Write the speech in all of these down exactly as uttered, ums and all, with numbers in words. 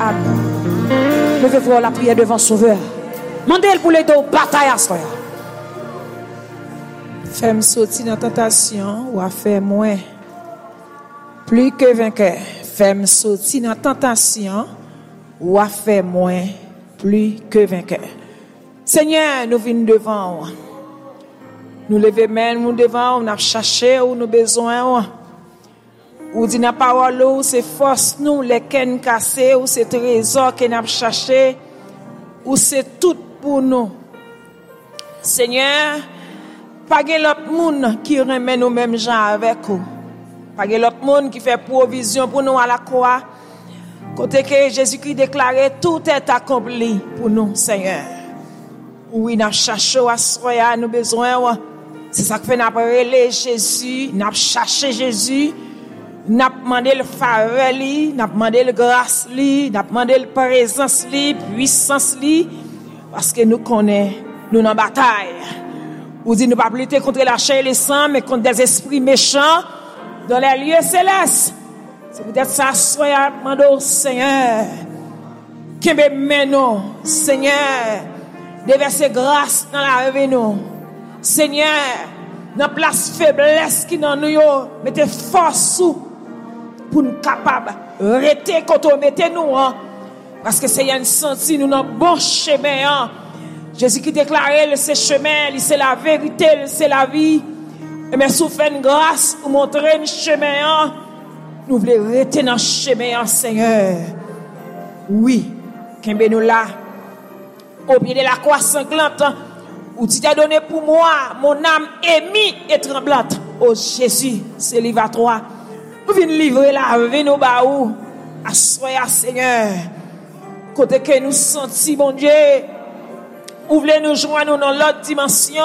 Amen. Levez-vous la prière devant Sauveur. Mandez-le pour l'aider aux batailles à soi. Fais-moi sortir dans la tentation ou à faire moins. Plus que vainqueur. Fais-moi sortir dans la tentation ou à faire moins. Plus que vainqueur. Seigneur, nous venons devant. Nous levons main, nous devant, nous cherchons où nous besoin. Ou dit la parole, c'est force nous, les cannes cassées, ou c'est trésor que nous cherchons, ou c'est tout pour nous. Seigneur, pas de l'autre monde qui remet nous mêmes gens avec vous. Pas de l'autre monde qui fait provision pour nous à la croix. Côté que Jésus-Christ déclarait, tout est accompli pour nous, Seigneur. Oui, nous cherchons à soya, nous besoin. C'est ça que fait nous appeler Jésus, nous chercher Jésus, nous demandé le faveur, nous demandé le grâce, nous demandé la présence, puissance, parce que nous connaissons, nous dans bataille. Vous dites, nous ne pas lutter contre la chair et le sang, mais contre des esprits méchants dans les lieux célestes. C'est peut-être ça, soya, demandons, Seigneur, que me nous, Seigneur, déverser grâce dans la vie nous. Seigneur, dans place faiblesse qui dans nous, mettez force sous pour nous capables rester quand on mettez nous hein? Parce que Seigneur nous senti nous dans bon chemin hein? Jésus qui déclarait le ce chemin, c'est la vérité, c'est la vie. Et mais sous fait une grâce pour montrer un chemin hein? Nous voulons rester dans le chemin hein, Seigneur. Oui, qu'en nous là au pied de la croix sanglante, où tu t'as donné pour moi, mon âme émue et tremblante. Oh Jésus, c'est livre à toi. Nous venons livrer la vie, nous baou. Assoya Seigneur. Côté que nous sentons, mon Dieu, ouvrez nous joindre dans l'autre dimension.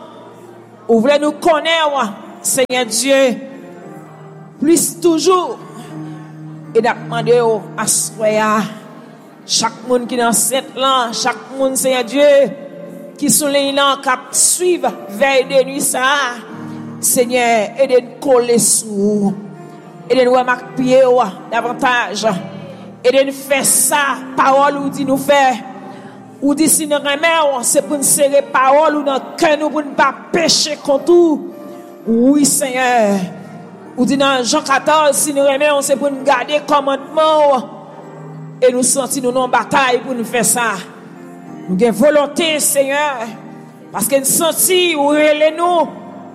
Ouvrez nous connaître, Seigneur Dieu. Plus toujours. Et d'apprendre à assoya. Chaque monde qui est dans cette langue, chaque monde, Seigneur Dieu, qui sont les langues qui suivent veille de nuit, ça, Seigneur, aide nous coller sous, aide nous remarquer pied davantage, aide nous faire ça, parole ou dit nous faire, ou dit si nous remettons, c'est pour nous serrer parole ou dans le cœur nous pour ne pas pécher contre tout. Oui, Seigneur, ou dit dans Jean quatorze, si nous remettons, c'est pour nous garder commandement. Et nous sentons nous en bataille pour nous faire ça. Nous avons volonté, Seigneur. Parce que nous sentons, ou nous,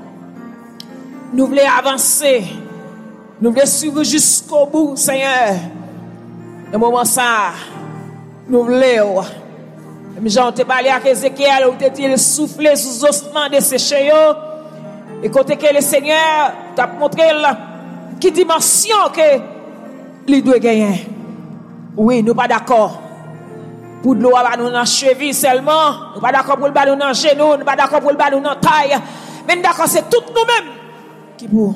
nous voulons avancer. Nous voulons suivre jusqu'au bout, Seigneur. Dans moment ça, nous voulons. Jean te parlé à Ézéchiel, où tu dit le souffler sous ossements de ces chayos. Et côté que le Seigneur t'a montré qui dimension que il doit gagner. Oui, nous pas d'accord. Pour de l'eau à nous dans cheville seulement, nous pas d'accord pour le ballon dans genou, nous pas d'accord pour le ballon dans taille. Mais d'accord, c'est tout nous-mêmes qui pour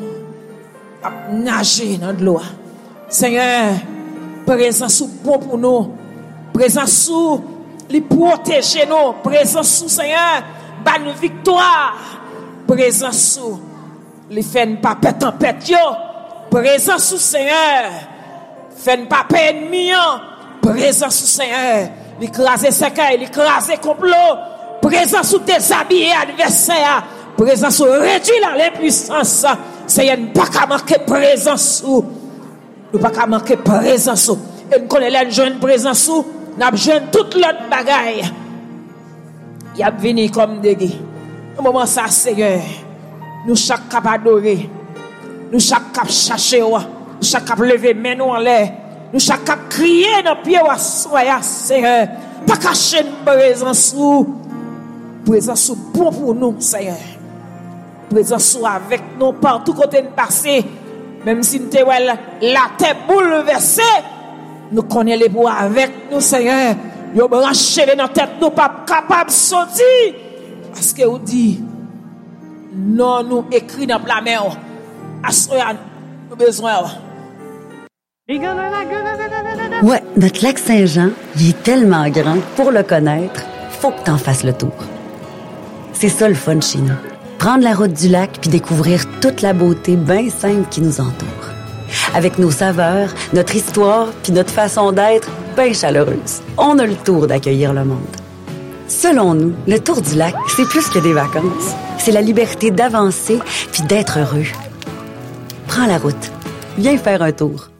nager dans de l'eau. Seigneur, présence sous bon pour nous, présence sous les protéger nous, présence sous Seigneur, ban nous victoire, présence sous les fait pas pète en pète yo, présence sous Seigneur. Fais pas paix ennemi, présence sous Seigneur, l'écraser sécaille, l'écraser complot, présence sous déshabiller adversaire, présence sous réduire l'impuissance. Seigneur, nous pas qu'à manquer présence sous, nous pas qu'à manquer présence sous. Et nous connaissons la jeune présence sous, nous avons jeune toute l'autre bagaille. Il a venu comme des guets. Au moment ça, Seigneur, nous chaque cap adorer, nous chaque cap chercher. Nous chaque cap lever main nous en l'air, nous chaque cap crier dans pied wa soya Seigneur, pas cacher une présence sous, présence sous bon pour nous Seigneur, présence sous avec nous partout côté de passer, même si nous te la tête bouleversée, nous connaissons les bois avec nous Seigneur, nous brancher dans tête nous pas capable de sortir, parce que vous dit non nous écrit dans la main, à soya nous besoin. Ouais, notre lac Saint-Jean, il est tellement grand, pour le connaître, faut que t'en fasses le tour. C'est ça le fun chez nous. Prendre la route du lac puis découvrir toute la beauté bien simple qui nous entoure. Avec nos saveurs, notre histoire puis notre façon d'être, bien chaleureuse. On a le tour d'accueillir le monde. Selon nous, le Tour du lac, c'est plus que des vacances. C'est la liberté d'avancer puis d'être heureux. Prends la route. Viens faire un tour.